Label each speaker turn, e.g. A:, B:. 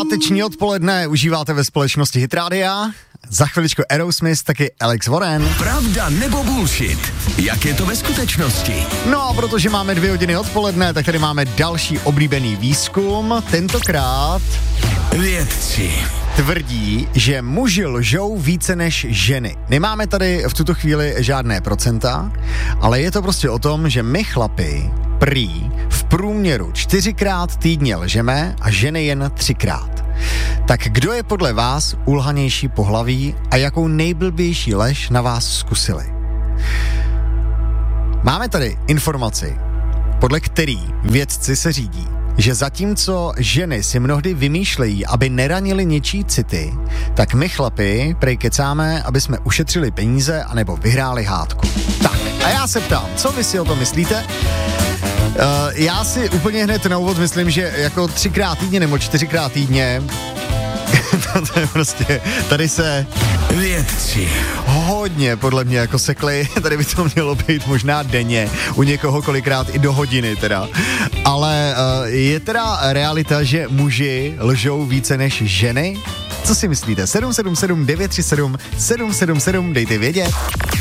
A: Páteční odpoledne užíváte ve společnosti Hit Rádia. Za chviličku Aerosmith, taky Alex Warren.
B: Pravda nebo bullshit? Jak je to ve skutečnosti?
A: No a protože máme 2 hodiny odpoledne, tak tady máme další oblíbený výzkum. Tentokrát
B: vědci
A: tvrdí, že muži lžou více než ženy. Nemáme tady v tuto chvíli žádné procenta, ale je to prostě o tom, že my chlapi prý v průměru 4krát týdně lžeme a ženy jen 3krát. Tak kdo je podle vás ulhanější pohlaví a jakou nejblbější lež na vás zkusili? Máme tady informaci, podle který vědci se řídí, že zatímco ženy si mnohdy vymýšlejí, aby neranili něčí city, tak my chlapi prej kecáme, aby jsme ušetřili peníze anebo vyhráli hádku. Tak, a já se ptám, co vy si o tom myslíte? Já si úplně hned na úvod myslím, že jako 3krát týdně nebo 4krát týdně to je prostě, tady se
B: vědci
A: hodně podle mě jako sekli, tady by to mělo být možná denně, u někoho kolikrát i do hodiny teda, ale je teda realita, že muži lžou více než ženy? Co si myslíte? 777 937 777, dejte vědět.